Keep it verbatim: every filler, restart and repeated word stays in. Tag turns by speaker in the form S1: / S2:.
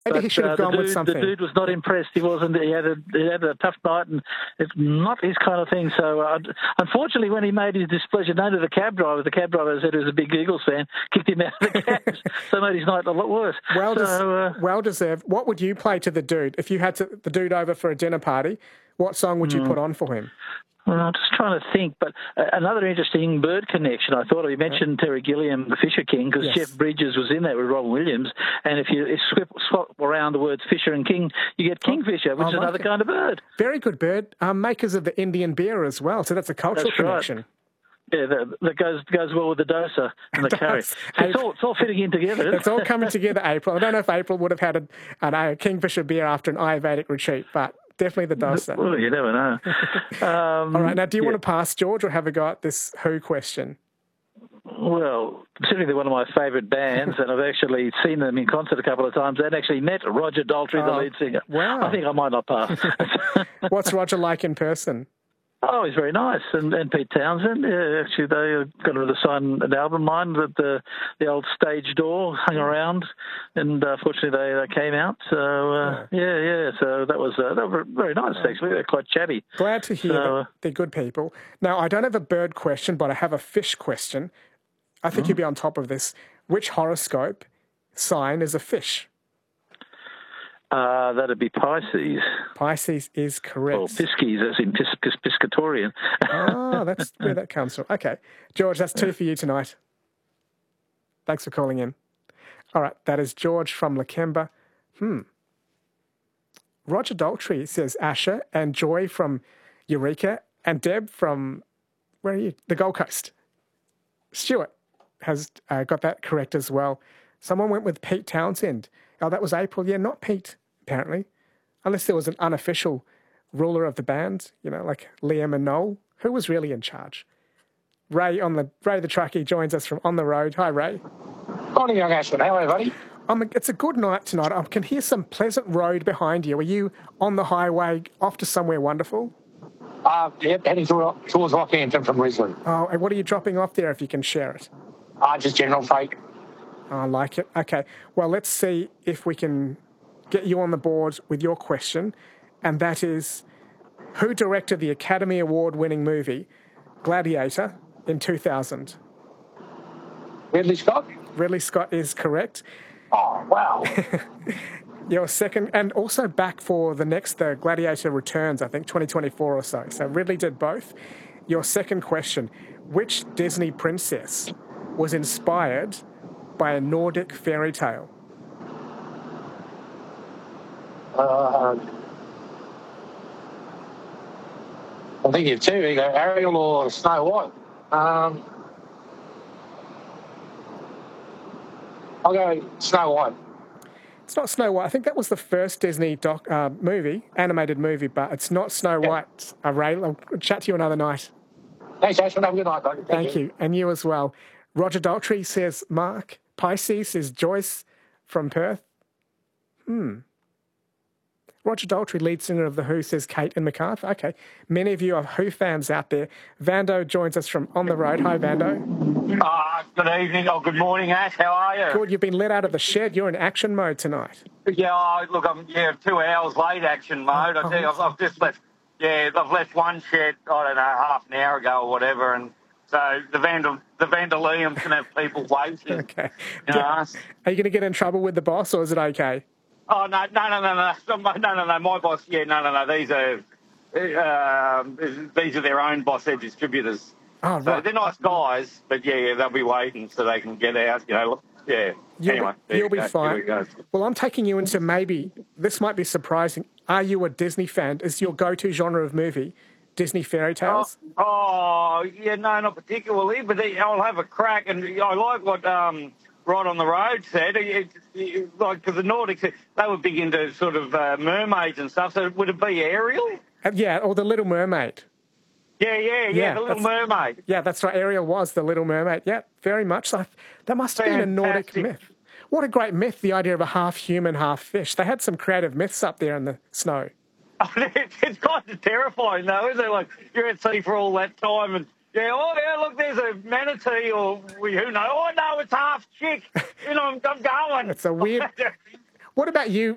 S1: Maybe
S2: but,
S1: he should have
S2: uh,
S1: gone
S2: the dude,
S1: with something.
S2: The dude was not impressed. He wasn't. He had a he had a tough night, and it's not his kind of thing. So, uh, unfortunately, when he made his displeasure known to the cab driver, the cab driver said he was a big Eagles fan, kicked him out of the cab, so it made his night a lot worse.
S1: Well,
S2: so,
S1: des-
S2: uh,
S1: well deserved. What would you play to the dude if you had to, the dude over for a dinner party? What song would you
S2: mm.
S1: put on for him?
S2: Well, I'm just trying to think, but uh, another interesting bird connection. I thought you mentioned Terry Gilliam, the Fisher King, because
S1: Yes.
S2: Jeff Bridges was in there with Robin Williams, and if you swap, swap around the words Fisher and King, you get Kingfisher, which
S1: I
S2: is
S1: like
S2: another
S1: it.
S2: kind of bird.
S1: Very good bird. Um, makers of the Indian beer as well, so that's a cultural
S2: That's right.
S1: connection.
S2: Yeah, that, that goes goes well with the dosa and the curry. So it's all it's all fitting in together. Isn't
S1: It's all coming together, April. I don't know if April would have had a, an, a Kingfisher beer after an Ayurvedic retreat, but definitely the dosa.
S2: Well, you never know. Um,
S1: all right, now do you
S2: yeah.
S1: want to pass, George, or have a go at this Who question?
S2: Well, considering they're one of my favourite bands, and I've actually seen them in concert a couple of times, and actually met Roger Daltrey,
S1: oh,
S2: the lead singer.
S1: Wow.
S2: I think I might not pass.
S1: What's Roger like in person?
S2: Oh, he's very nice. And, and Pete Townsend, yeah, actually, they got him to sign an album of mine that the the old stage door hung around, and uh, fortunately they, they came out. So, uh, yeah. yeah, yeah. So that was, uh, they were very nice, actually. They're quite chatty.
S1: Glad to hear
S2: so,
S1: that they're good people. Now, I don't have a bird question, but I have a fish question. I think
S2: mm.
S1: you'll be on top of this. Which horoscope sign is a fish?
S2: Uh, that'd be Pisces.
S1: Pisces is correct.
S2: Or Pisces, as in pis- pis- Piscatorian.
S1: Oh, that's where that comes from. Okay. George, that's two for you tonight. Thanks for calling in. All right, that is George from Lakemba. Hmm. Roger Daltrey says Asher, and Joy from Eureka, and Deb from, where are you? The Gold Coast. Stuart has uh, got that correct as well. Someone went with Pete Townsend. Oh, that was April. Yeah, not Pete, apparently. Unless there was an unofficial ruler of the band, you know, like Liam and Noel. Who was really in charge? Ray on the Ray the truckie joins us from On the Road. Hi, Ray.
S3: Morning, young Ashton. How are you, buddy?
S1: Um, it's a good night tonight. I can hear some pleasant road behind you. Are you on the highway off to somewhere wonderful?
S3: Uh, yep, heading to, towards Rockhampton from Risley.
S1: Oh, and what are you dropping off there if you can share it?
S3: Uh, just general freight.
S1: I like it. Okay. Well, let's see if we can get you on the board with your question. And that is, who directed the Academy Award-winning movie Gladiator in two thousand?
S3: Ridley Scott?
S1: Ridley Scott is correct.
S3: Oh, wow.
S1: Your second, and also back for the next, the Gladiator Returns, I think, twenty twenty-four or so. So Ridley did both. Your second question, which Disney princess was inspired by a Nordic fairy tale?
S3: Uh, I think you have two, either Ariel or Snow White. Um, I'll go Snow White.
S1: It's not Snow White. I think that was the first Disney doc, uh, movie, animated movie, but it's not Snow
S3: Yeah.
S1: White. Uh, Ray, I'll chat to you another night.
S3: Thanks, Ashton. Have a good night, buddy. Thank,
S1: Thank you. you. And you as well. Roger Daltrey says Mark. Pisces says Joyce from Perth. Hmm. Roger Daltrey, lead singer of The Who, says Kate and MacArthur. Okay. Many of you are Who fans out there. Vando joins us from On the Road. Hi, Vando.
S4: Uh, good evening or good morning, Ash. How are you?
S1: Good. You've been let out of the shed. You're in action mode tonight.
S4: Yeah, I- look, I'm yeah two hours late action mode. I tell you, I've, I've just left. Yeah, I've left one shed. I don't know, half an hour ago or whatever, and so the Vandal the Vandalium can have people waiting.
S1: Okay.
S4: You know?
S1: Are you going to get in trouble with the boss, or is it okay?
S4: Oh no, no, no, no, no, no, no, no. My boss. Yeah, no, no, no. These are um, these are their own boss. They're distributors.
S1: Oh,
S4: So
S1: right.
S4: they're nice guys, but yeah, yeah, they'll be waiting so they can get out. You know, yeah.
S1: You'll
S4: anyway,
S1: be, you'll
S4: there
S1: be
S4: you go,
S1: fine.
S4: there we go.
S1: Well, I'm taking you into maybe, this might be surprising. Are you a Disney fan? Is your go-to genre of movie Disney fairy tales?
S4: Oh, oh, yeah, no, not particularly, but I'll have a crack. And I like what um, Rod on the Road said. It, it, like, because the Nordics, they were big into sort of uh, mermaids and stuff. So would it be Ariel?
S1: Uh, yeah, or The Little Mermaid.
S4: Yeah, yeah, yeah,
S1: Yeah,
S4: the Little
S1: that's-
S4: Mermaid.
S1: Yeah, that's right. Ariel was the Little Mermaid. Yeah, very much so. That must have been a Nordic
S4: Fantastic.
S1: myth. What a great myth, the idea of a half human, half fish. They had some creative myths up there in the snow.
S4: It's kind of terrifying, though, isn't it? Like, you're at sea for all that time and, yeah, oh, yeah, look, there's a manatee or we, who knows. Oh, no, it's half chick. You know, I'm, I'm going.
S1: It's a weird... What about you,